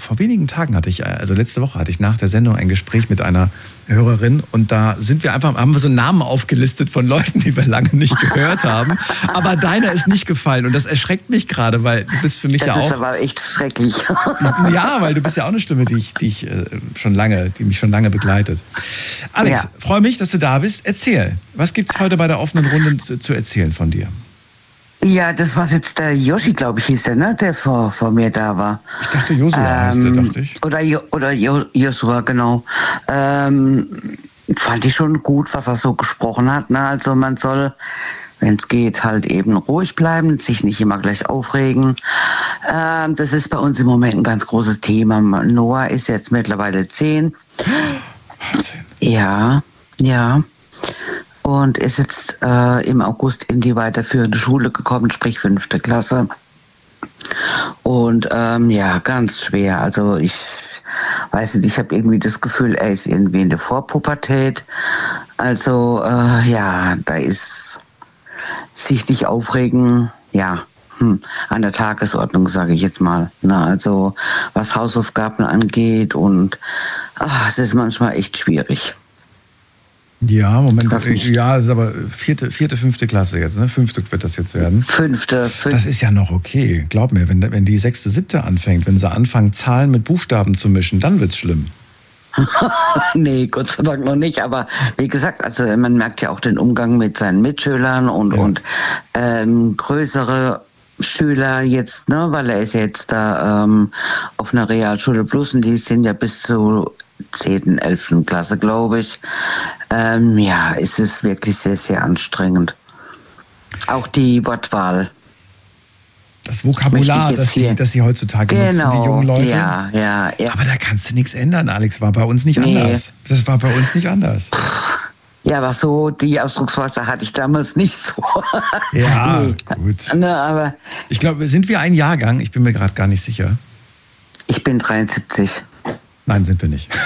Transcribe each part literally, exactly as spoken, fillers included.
vor wenigen Tagen hatte ich, also letzte Woche hatte ich nach der Sendung ein Gespräch mit einer Hörerin und da sind wir einfach, haben wir so Namen aufgelistet von Leuten, die wir lange nicht gehört haben. Aber deiner ist nicht gefallen und das erschreckt mich gerade, weil du bist für mich das ja auch... Das ist aber echt schrecklich. Ja, weil du bist ja auch eine Stimme, die ich, die ich schon lange, die mich schon lange begleitet. Alex, ja. freue mich, dass du da bist. Erzähl, was gibt's heute bei der offenen Runde zu erzählen von dir? Ja, das war jetzt der Yoshi, glaube ich, hieß der, ne? Der vor, vor mir da war. Ich dachte, Josua ähm, heißt der, dachte ich. Oder, jo, oder jo, Josua, genau. Ähm, fand ich schon gut, was er so gesprochen hat. Ne? Also man soll, wenn es geht, halt eben ruhig bleiben, sich nicht immer gleich aufregen. Ähm, das ist bei uns im Moment ein ganz großes Thema. Noah ist jetzt mittlerweile zehn. Wahnsinn. Ja, ja. Und ist jetzt äh, im August in die weiterführende Schule gekommen, sprich fünfte Klasse. Und ähm, ja, ganz schwer. Also ich weiß nicht, ich habe irgendwie das Gefühl, er ist irgendwie in der Vorpubertät. Also äh, ja, da ist sich nicht aufregen, ja, hm, an der Tagesordnung, sage ich jetzt mal. Na, also was Hausaufgaben angeht und ach, es ist manchmal echt schwierig. Ja, Moment, ja, das ist aber vierte, vierte, fünfte Klasse jetzt, ne? Fünfte wird das jetzt werden. Fünfte, fünfte. Das ist ja noch okay. Glaub mir, wenn, wenn die sechste, siebte anfängt, wenn sie anfangen, Zahlen mit Buchstaben zu mischen, dann wird's schlimm. Nee, Gott sei Dank noch nicht. Aber wie gesagt, also man merkt ja auch den Umgang mit seinen Mitschülern und, ja. und ähm, größere Schüler jetzt, ne, weil er ist jetzt da ähm, auf einer Realschule Plus und die sind ja bis zu zehnten, elften Klasse, glaube ich. Ähm, ja, es ist wirklich sehr, sehr anstrengend. Auch die Wortwahl. Das Vokabular, das sie, das sie heutzutage genau, nutzen, die jungen Leute. Ja, ja, ja. Aber da kannst du nichts ändern, Alex. War bei uns nicht nee. anders. Das war bei uns nicht anders. Ja, aber so, die Ausdrucksweise hatte ich damals nicht so. Ja, nee. Gut. Ne, aber ich glaube, sind wir ein Jahrgang? Ich bin mir gerade gar nicht sicher. Ich bin dreiundsiebzig. Nein, sind wir nicht.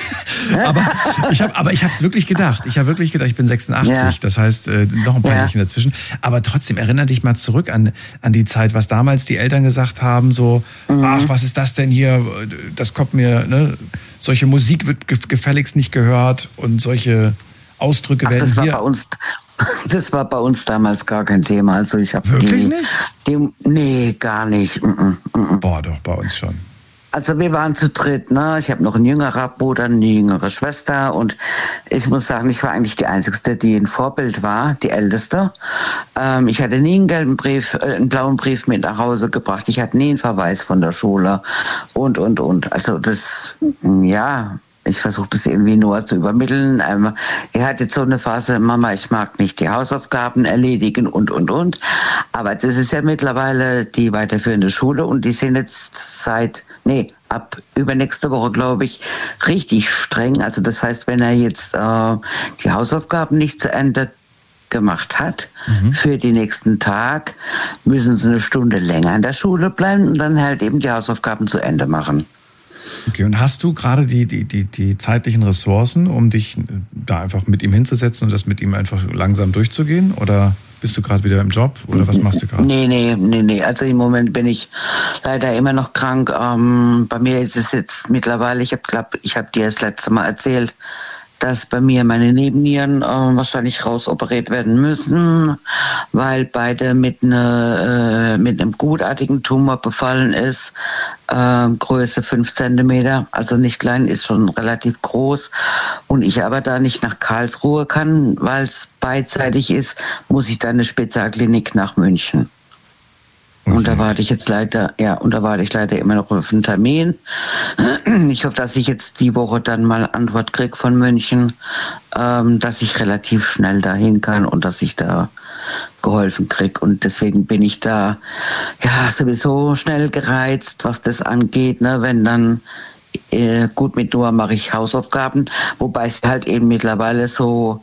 aber ich habe aber ich habe es wirklich gedacht. Ich habe wirklich gedacht, ich bin sechsundachtzig. Ja. Das heißt, äh, noch ein paar ja. Jährchen dazwischen. Aber trotzdem, erinnere dich mal zurück an, an die Zeit, was damals die Eltern gesagt haben, so, mhm. ach, was ist das denn hier? Das kommt mir, ne? Solche Musik wird gefälligst nicht gehört und solche Ausdrücke ach, werden das war hier... bei uns, das war bei uns damals gar kein Thema. Also ich habe Wirklich die, nicht? Die, nee, gar nicht. Mm-mm, mm-mm. Boah, doch, bei uns schon. Also wir waren zu dritt, ne? Ich habe noch einen jüngerer Bruder, eine jüngere Schwester und ich muss sagen, ich war eigentlich die Einzige, die ein Vorbild war, die Älteste. Ähm, ich hatte nie einen gelben Brief, äh, einen blauen Brief mit nach Hause gebracht. Ich hatte nie einen Verweis von der Schule und, und, und. Also das, ja... Ich versuche das irgendwie nur zu übermitteln. Ähm, er hat jetzt so eine Phase, Mama, ich mag nicht die Hausaufgaben erledigen und, und, und. Aber das ist ja mittlerweile die weiterführende Schule und die sind jetzt seit, nee, ab übernächste Woche, glaube ich, richtig streng. Also das heißt, wenn er jetzt äh, die Hausaufgaben nicht zu Ende gemacht hat mhm. für den nächsten Tag, müssen sie eine Stunde länger in der Schule bleiben und dann halt eben die Hausaufgaben zu Ende machen. Okay, und hast du gerade die, die, die, die zeitlichen Ressourcen, um dich da einfach mit ihm hinzusetzen und das mit ihm einfach langsam durchzugehen? Oder bist du gerade wieder im Job? Oder was machst du gerade? Nee, nee, nee, nee. Also im Moment bin ich leider immer noch krank. Ähm, bei mir ist es jetzt mittlerweile, ich habe glaube, ich habe dir das letzte Mal erzählt, dass bei mir meine Nebennieren äh, wahrscheinlich rausoperiert werden müssen, weil beide mit, ne, äh, mit einem gutartigen Tumor befallen ist. Äh, Größe fünf Zentimeter, also nicht klein, ist schon relativ groß. Und ich aber da nicht nach Karlsruhe kann, weil es beidseitig ist, muss ich dann eine Spezialklinik nach München. Okay. Und da warte ich jetzt leider, ja, und da warte ich leider immer noch auf einen Termin. Ich hoffe, dass ich jetzt die Woche dann mal Antwort kriege von München, ähm, dass ich relativ schnell dahin kann und dass ich da geholfen kriege. Und deswegen bin ich da ja sowieso schnell gereizt, was das angeht, ne, wenn dann äh, gut mit Noah mache ich Hausaufgaben, wobei sie halt eben mittlerweile so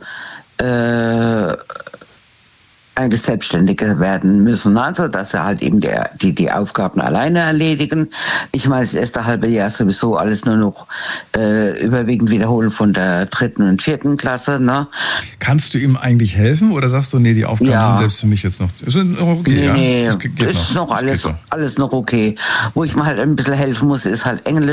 äh, eine Selbstständige werden müssen, also dass sie halt eben der, die, die Aufgaben alleine erledigen. Ich meine, das erste halbe Jahr sowieso alles nur noch äh, überwiegend wiederholen von der dritten und vierten Klasse. Ne? Kannst du ihm eigentlich helfen oder sagst du, nee, die Aufgaben ja. sind selbst für mich jetzt noch, sind noch okay? Nee, ja? nee, das geht ist noch, noch alles, noch. alles noch okay. Wo ich mir halt ein bisschen helfen muss, ist halt Englisch.